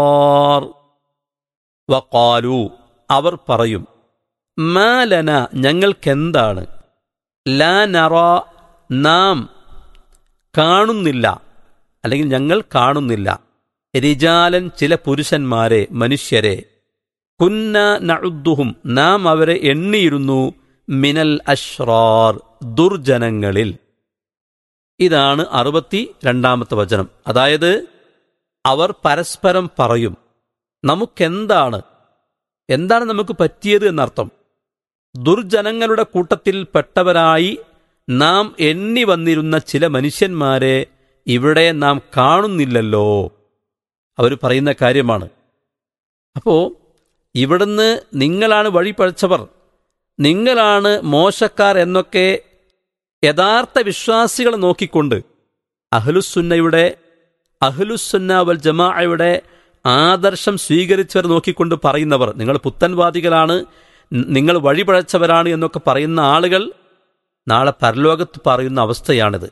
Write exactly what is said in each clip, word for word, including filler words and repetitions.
വഖാലു അവർ പറയും, മാ ലന ഞങ്ങൾക്കെന്താണ്, ലാ നറ നാം കാണുന്നില്ല, അല്ലെങ്കിൽ ഞങ്ങൾ കാണുന്നില്ല, റിജാലൻ ചില പുരുഷന്മാരെ, മനുഷ്യരെ, കുന്ന നഉദ്ദുഹും നാം അവരെ എണ്ണിയിരുന്നു, മിനൽ അശ്റാർ ദുർജനങ്ങളിൽ. ഇതാണ് അറുപത്തി രണ്ടാമത്തെ വചനം. അതായത് അവർ പരസ്പരം പറയും, നമുക്കെന്താണ് എന്താണ് നമുക്ക് പറ്റിയത് എന്നർത്ഥം. ദുർജനങ്ങളുടെ കൂട്ടത്തിൽ പെട്ടവരായി നാം എണ്ണി വന്നിരുന്ന ചില മനുഷ്യന്മാരെ ഇവിടെ നാം കാണുന്നില്ലല്ലോ. അവർ പറയുന്ന കാര്യമാണ്. അപ്പോ ഇവിടുന്ന് നിങ്ങളാണ് വഴി പഴച്ചവർ, നിങ്ങളാണ് മോശക്കാർ എന്നൊക്കെ യഥാർത്ഥ വിശ്വാസികളെ നോക്കിക്കൊണ്ട് അഹ്ലുസുന്നയുടെ അഹ്ലുസുന്ന വൽ ജമാഅയുടെ ആദർശം സ്വീകരിച്ചവർ നോക്കിക്കൊണ്ട് പറയുന്നവർ, നിങ്ങൾ പുത്തൻവാദികളാണ്, നിങ്ങൾ വഴിപഴച്ചവരാണ് എന്നൊക്കെ പറയുന്ന ആളുകൾ നാളെ പരലോകത്ത് പറയുന്ന അവസ്ഥയാണിത്.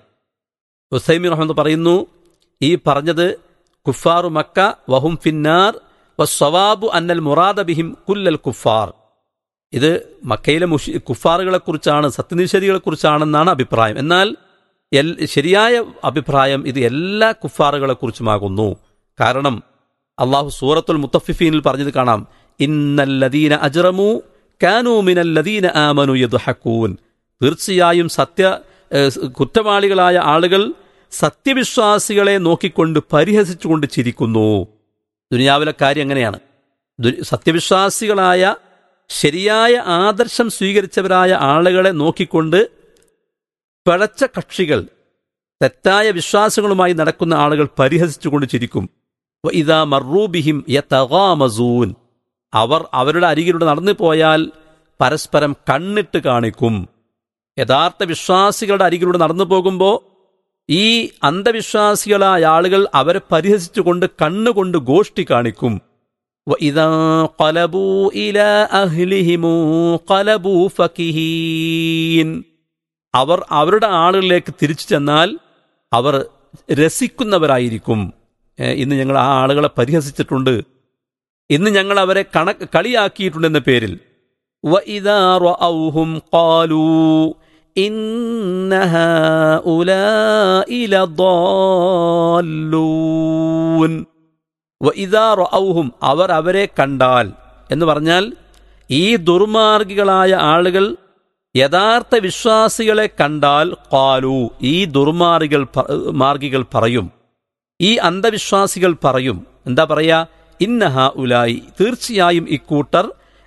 ഉസൈമി റഹ്മത്ത് പറയുന്നു, ഈ പറഞ്ഞത് കുഫാറു മക്ക വഹും ഫിന്നാർ വസ്സവാബു അന്നൽ മുറാദ ബിഹിം കുല്ലൽ കുഫാർ. ഇത് മക്കയിലെ മുഷി കുഫാറുകളെക്കുറിച്ചാണ്, സത്യനിഷേധികളെക്കുറിച്ചാണെന്നാണ് അഭിപ്രായം. എന്നാൽ എൽ ശരിയായ അഭിപ്രായം ഇത് എല്ലാ കുഫാറുകളെക്കുറിച്ചുമാകുന്നു. കാരണം അള്ളാഹു സൂറത്തുൽ മുത്തഫിഫീനിൽ പറഞ്ഞത് കാണാം, ഇന്നല്ലദീന അജ്റമു കാനൂ മിനല്ലദീന ആമനു യദ്ഹഖൂൻ. തീർച്ചയായും സത്യ കുറ്റവാളികളായ ആളുകൾ സത്യവിശ്വാസികളെ നോക്കിക്കൊണ്ട് പരിഹസിച്ചുകൊണ്ട് ചിരിക്കുന്നു. ദുനിയാവിലെ കാര്യം എങ്ങനെയാണ്? സത്യവിശ്വാസികളായ ശരിയായ ആദർശം സ്വീകരിച്ചവരായ ആളുകളെ നോക്കിക്കൊണ്ട് പിഴച്ച കക്ഷികൾ, തെറ്റായ വിശ്വാസങ്ങളുമായി നടക്കുന്ന ആളുകൾ പരിഹസിച്ചുകൊണ്ട് ചിരിക്കും. വഇദാ മർറൂ ബിഹിം യതഗാമസൂൻ. അവർ അവരുടെ അരികിലൂടെ നടന്നു പോയാൽ പരസ്പരം കണ്ണിട്ട് കാണിക്കും. യഥാർത്ഥ വിശ്വാസികളുടെ അരികിലൂടെ നടന്നു പോകുമ്പോൾ ഈ അന്ധവിശ്വാസികളായ ആളുകൾ അവരെ പരിഹസിച്ചുകൊണ്ട് കണ്ണുകൊണ്ട് ഗോഷ്ടി കാണിക്കും. വഇദാ ഖലബൂ ഇലാ അഹ്ലിഹിം ഖലബൂ ഫകിഹീൻ. അവർ അവരുടെ ആളുകളിലേക്ക് തിരിച്ചു ചെന്നാൽ അവർ രസിക്കുന്നവരായിരിക്കും. ഇന്ന് ഞങ്ങൾ ആ ആളുകളെ പരിഹസിച്ചിട്ടുണ്ട്, ഇന്ന് ഞങ്ങൾ അവരെ കണ കളിയാക്കിയിട്ടുണ്ടെന്ന പേരിൽ. വഇദാ റഅൗഹും ഖാലൂ ഇന്ന ഹൗലാഇ ലദാല്ലൂൻ. വഇദാ റഅൗഹും അവർ അവരെ കണ്ടാൽ എന്ന് പറഞ്ഞാൽ ഈ ദുർമാർഗികളായ ആളുകൾ യഥാർത്ഥ വിശ്വാസികളെ കണ്ടാൽ ഖാലൂ ഈ ദുർമാർഗികൾ മാർഗികൾ പറയും, ഈ അന്ധവിശ്വാസികൾ പറയും, എന്താ പറയാ? ഇന്ന ഹൗലായി തീർച്ചയായും ഇക്കൂട്ടർ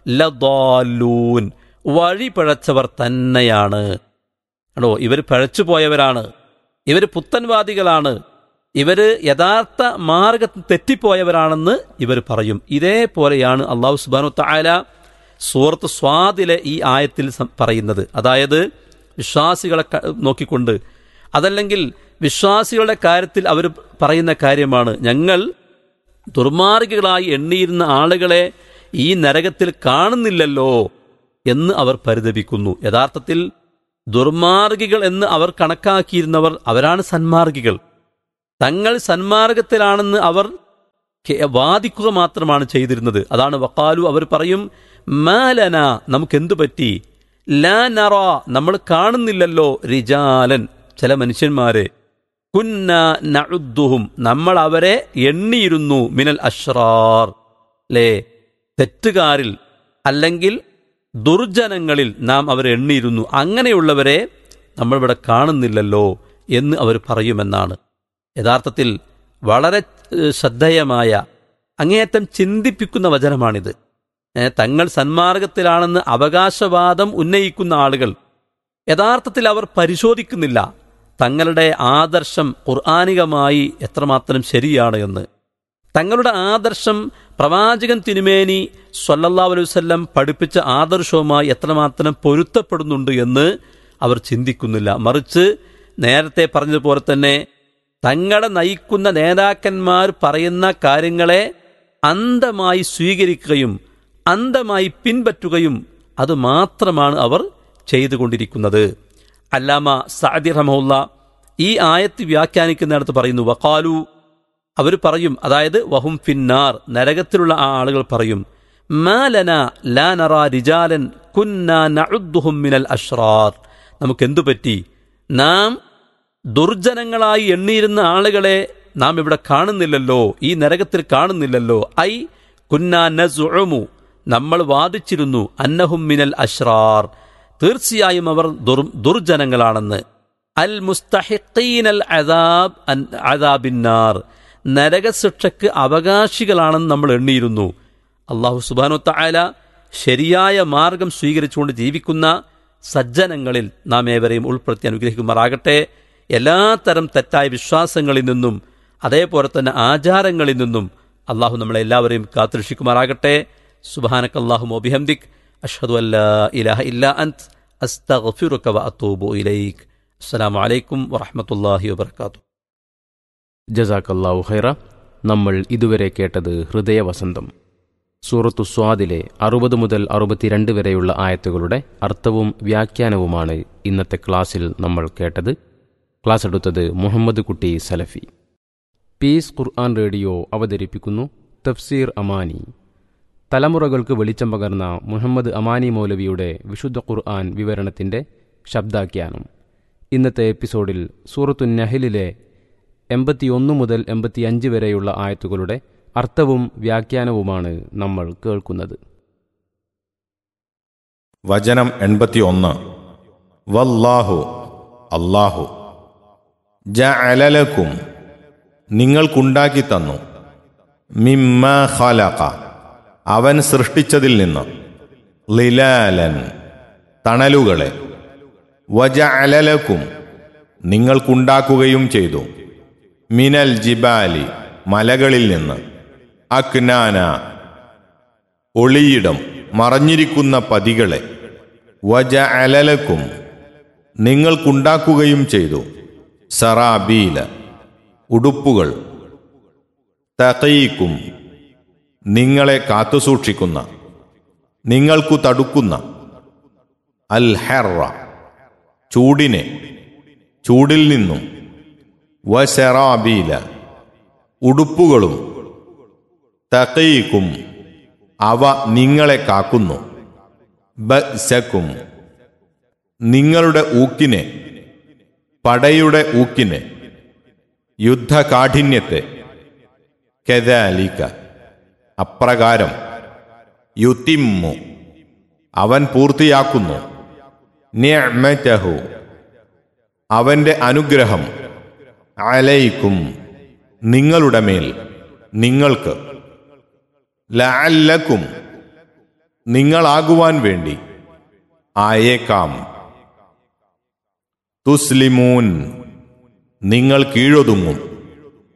ലദാല്ലൂൻ വഴി പിഴച്ചവർ തന്നെയാണ്. ആണോ, ഇവർ പിഴച്ചു പോയവരാണ്, ഇവർ പുത്തൻവാദികളാണ്, ഇവര് യഥാർത്ഥ മാർഗത്തിൽ തെറ്റിപ്പോയവരാണെന്ന് ഇവർ പറയും. ഇതേപോലെയാണ് അല്ലാഹു സുബ്ഹാനഹു തആല സൂറത്ത് സ്വാദിലെ ഈ ആയത്തിൽ പറയുന്നത്. അതായത് വിശ്വാസികളെ നോക്കിക്കൊണ്ട്, അതല്ലെങ്കിൽ വിശ്വാസികളുടെ കാര്യത്തിൽ അവർ പറയുന്ന കാര്യമാണ്, ഞങ്ങൾ ദുർമാർഗികളായി എണ്ണിയിരുന്ന ആളുകളെ ഈ നരകത്തിൽ കാണുന്നില്ലല്ലോ എന്ന് അവർ പരിതപിക്കുന്നു. യഥാർത്ഥത്തിൽ ദുർമാർഗികൾ എന്ന് അവർ കണക്കാക്കിയിരുന്നവർ അവരാണ് സന്മാർഗികൾ. തങ്ങൾ സന്മാർഗത്തിലാണെന്ന് അവർ വാദിക്കുക മാത്രമാണ് ചെയ്തിരുന്നത്. അതാണ് വഖാലു അവർ പറയും, മാലന നമുക്കെന്തു പറ്റി, ലാ നറ നമ്മൾ കാണുന്നില്ലല്ലോ, റിജാലൻ ചില മനുഷ്യന്മാരെ, കുന്ന നഉദ്ദുഹും നമ്മൾ അവരെ എണ്ണിയിരുന്നു, മിനൽ അശ്റാർ ലേ തെറ്റുകാരിൽ അല്ലെങ്കിൽ ദുർജനങ്ങളിൽ നാം അവരെ എണ്ണിയിരുന്നു, അങ്ങനെയുള്ളവരെ നമ്മളിവിടെ കാണുന്നില്ലല്ലോ എന്ന് അവർ പറയുമെന്നാണ്. യഥാർത്ഥത്തിൽ വളരെ ശ്രദ്ധേയമായ അങ്ങേയറ്റം ചിന്തിപ്പിക്കുന്ന വചനമാണിത്. തങ്ങൾ സന്മാർഗത്തിലാണെന്ന് അവകാശവാദം ഉന്നയിക്കുന്ന ആളുകൾ യഥാർത്ഥത്തിൽ അവർ പരിശോധിക്കുന്നില്ല തങ്ങളുടെ ആദർശം ഖുർആനികമായി എത്രമാത്രം ശരിയാണ് എന്ന്. തങ്ങളുടെ ആദർശം പ്രവാചകൻ തിരുമേനി സ്വല്ലല്ലാഹു അലൈഹി വസല്ലം പഠിപ്പിച്ച ആദർശവുമായി എത്രമാത്രം പൊരുത്തപ്പെടുന്നുണ്ട് എന്ന് അവർ ചിന്തിക്കുന്നില്ല. മറിച്ച് നേരത്തെ പറഞ്ഞതുപോലെ തന്നെ തങ്ങളെ നയിക്കുന്ന നേതാക്കന്മാർ പറയുന്ന കാര്യങ്ങളെ അന്ധമായി സ്വീകരിക്കുകയും അന്ധമായി പിൻപറ്റുകയും അത് മാത്രമാണ് അവർ ചെയ്തുകൊണ്ടിരിക്കുന്നത്. അല്ലാമ സഅദി റഹ്മഹുല്ലാ ഈ ആയത്ത് വ്യാഖ്യാനിക്കുന്നിടത്ത് പറയുന്നു, വഖാലു അവർ പറയും, അതായത് വഹും ഫിന്നാർ, നരകത്തിലുള്ള ആ ആളുകൾ പറയും, മാ ലനാ ലാ നറാ റിജാലൻ കുന്നാ നഉദ്ദുഹും മിനൽ അശ്റാർ. നമുക്കെന്തു പറ്റി? നാം ദുർജനങ്ങളായി എണ്ണിയിരുന്ന ആളുകളെ നാം ഇവിടെ കാണുന്നില്ലല്ലോ, ഈ നരകത്തിൽ കാണുന്നില്ലല്ലോ. ഐ കുന്നാ നസ്ഉമു, നമ്മൾ വാദിച്ചിരുന്നു, അന്നഹും മിനൽ അശ്റാർ, തീർച്ചയായും അവർ ദുർജനങ്ങളാണെന്ന്. അൽ മുസ്തഹിഖീനൽ അദാബ് അദാബിന്നാർ, നരകശിക്ഷയ്ക്ക് അവകാശികളാണെന്ന് നമ്മൾ എണ്ണിയിരുന്നു. അല്ലാഹു സുബ്ഹാനഹു വ തആല ശരിയായ മാർഗം സ്വീകരിച്ചുകൊണ്ട് ജീവിക്കുന്ന സജ്ജനങ്ങളിൽ നാം ഏവരെയും ഉൾപ്പെടുത്തി അനുഗ്രഹിക്കുമാറാകട്ടെ. എല്ലാത്തരം തെറ്റായ വിശ്വാസങ്ങളിൽ നിന്നും അതേപോലെ തന്നെ ആചാരങ്ങളിൽ നിന്നും അള്ളാഹു നമ്മളെല്ലാവരെയും കാത്തുരക്ഷിക്കുമാറാകട്ടെ. സുബ്ഹാനകല്ലാഹുമ്മ വബിഹംദിക് അഷ്ഹദു അല്ലാ ഇലാഹ ഇല്ലാ അൻത അസ്തഗ്ഫിറുക വഅതൂബു ഇലൈക്. അസ്സലാമു അലൈക്കും വറഹ്മത്തുള്ളാഹി വബറകാതുഹു. ജസാക്കല്ലാഹു ഖൈറ. നമ്മൾ ഇതുവരെ കേട്ടത് ഹൃദയവസന്തം. സൂറത്തു സ്വാദിലെ അറുപത് മുതൽ അറുപത്തിരണ്ട് വരെയുള്ള ആയത്തുകളുടെ അർത്ഥവും വ്യാഖ്യാനവുമാണ് ഇന്നത്തെ ക്ലാസ്സിൽ നമ്മൾ കേട്ടത്. ക്ലാസ് എടുത്തത് മുഹമ്മദ് കുട്ടി സലഫി. പീസ് ഖുർആൻ റേഡിയോ അവതരിപ്പിക്കുന്നു തഫ്സീർ അമാനി. തലമുറകൾക്ക് വെളിച്ചം പകർന്ന മുഹമ്മദ് അമാനി മൗലവിയുടെ വിശുദ്ധ ഖുർആൻ വിവരണത്തിൻ്റെ ശബ്ദാഖ്യാനം. ഇന്നത്തെ എപ്പിസോഡിൽ സൂറത്തു നഹ്ലിലെ എൺപത്തിയൊന്ന് മുതൽ എൺപത്തിയഞ്ച് വരെയുള്ള ആയത്തുകളുടെ അർത്ഥവും വ്യാഖ്യാനവുമാണ് നമ്മൾ കേൾക്കുന്നത്. വചനം എൺപത്തിയൊന്ന്. വല്ലാഹു, അല്ലാഹു, ജഅല ലക്കും, നിങ്ങൾക്കുണ്ടാക്കി തന്നു, മിമ്മാ ഖലഖ, അവൻ സൃഷ്ടിച്ചതിൽ നിന്ന്, ളിലാലൻ, തണലുകളെ, വജഅല ലക്കും, നിങ്ങൾക്കുണ്ടാക്കുകയും ചെയ്തു, മിനൽ ജിബാലി, മലകളിൽ നിന്ന്, അക്നാന, ഒളിയിടം, മറഞ്ഞിരിക്കുന്ന പതികളെ, വജഅല ലക്കും, നിങ്ങൾക്കുണ്ടാക്കുകയും ചെയ്തു, സറാബീല, ഉടുപ്പുകൾ, തഖീക്കും, നിങ്ങളെ കാത്തുസൂക്ഷിക്കുന്ന, നിങ്ങൾക്കു തടുക്കുന്ന, അൽ ഹർറ, ചൂടിനെ, ചൂടിൽ നിന്നും, വസറാബീല, ഉടുപ്പുകളും, തഖീക്കും, അവ നിങ്ങളെ കാക്കുന്നു, ബഅ്സക്കും, നിങ്ങളുടെ ഊക്കിനെ, പടയുടെ ഊക്കിനെ, യുദ്ധകാഠിന്യത്തെ, കദാലിക, അപ്രകാരം, യുതിമ്മു, അവൻ പൂർത്തിയാക്കുന്നു, നിഅ്മതഹു, അവന്റെ അനുഗ്രഹം, അലൈക്കും, നിങ്ങളുടെ മേൽ, നിങ്ങൾക്ക്, ലഅല്ലക്കും, നിങ്ങളാകുവാൻ വേണ്ടി, ആയേക്കാം, തുസ്ലിമൂൻ, നിങ്ങൾ കീഴൊതുങ്ങും,